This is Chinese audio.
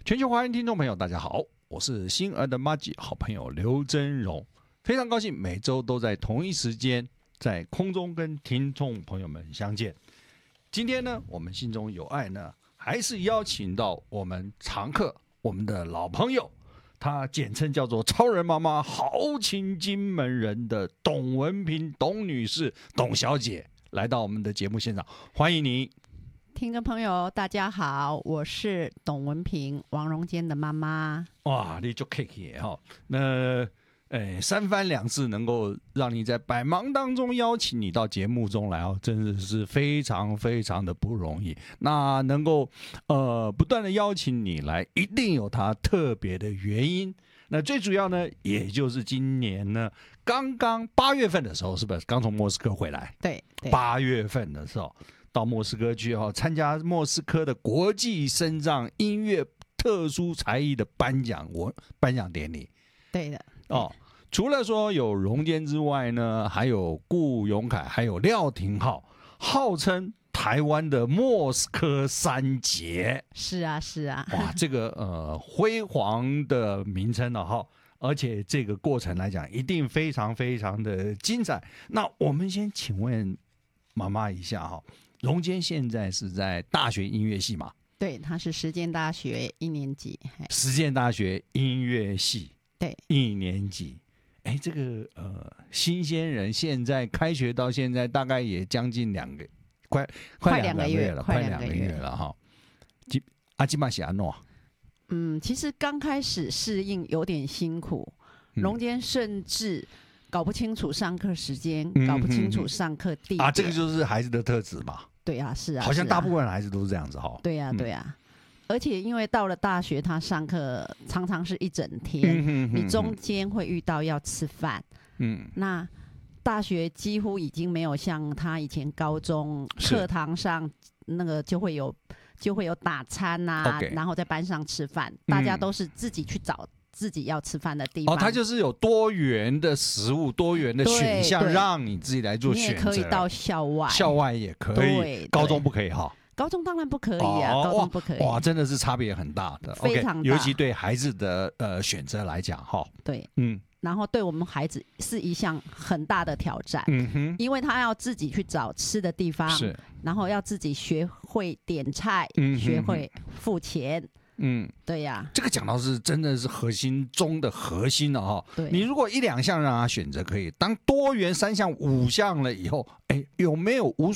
全球华人听众朋友，大家好，我是星儿的麻吉好朋友刘真荣，非常高兴每周都在同一时间在空中跟听众朋友们相见。今天呢，我们心中有爱呢，还是邀请到我们常客，我们的老朋友，他简称叫做超人妈妈豪情金门人的董文平董女士董小姐来到我们的节目现场，欢迎你。 听众朋友大家好，我是董文平，王荣坚的妈妈。 哇，你就客气哈，那三番两次能够让你在百忙当中邀请你到节目中来哦，真的是非常非常的不容易。那能够不断的邀请你来，一定有它特别的原因。那最主要呢，也就是今年呢，刚刚8月份的时候，是不是刚从莫斯科回来？ 对 ，8月份的时候到莫斯科去参加莫斯科的国际身障音乐特殊才艺的颁奖典礼。 对的哦，除了说有荣坚之外呢，还有顾永凯，还有廖廷浩，号称台湾的莫斯科三杰。 是啊， 哇，这个辉煌的名称了哈，而且这个过程来讲，一定非常非常的精彩。那我们先请问妈妈一下哈，荣坚现在是在大学音乐系嘛？ 对，他是实践大学1年级。 实践大学音乐系， 对 ，1年级。这个新鲜人现在开学到现在大概也将近快2个月了，快2个月了哈。基本上是其实刚开始适应有点辛苦，荣坚甚至搞不清楚上课时间，搞不清楚上课地点这个就是孩子的特质嘛。 对啊，是啊， 好像大部分孩子都是这样子哈。 对啊。而且因为到了大学，他上课常常是一整天，你中间会遇到要吃饭。那大学几乎已经没有像他以前高中课堂上那个就会有打餐啊，然后在班上吃饭，大家都是自己去找自己要吃饭的地方。 它就是有多元的食物、多元的选项，让你自己来做选择。 你也可以到校外也可以，高中不可以哈。 高中当然不可以啊，高中不可以。 哇，真的是差别很大的， 非常大， 尤其对孩子的选择来讲哈。 对，然后对我们孩子是一项很大的挑战，因为他要自己去找吃的地方，然后要自己学会点菜，学会付钱。对呀， 这个讲到是真的是核心中的核心了哈。 对， 你如果1、2项让他选择可以，当多元3项5项了以后，有没有无